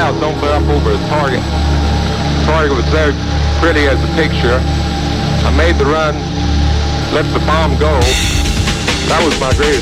clouds opened up over the target. The target was very pretty as a picture. I made the run, let the bomb go. That was my greatest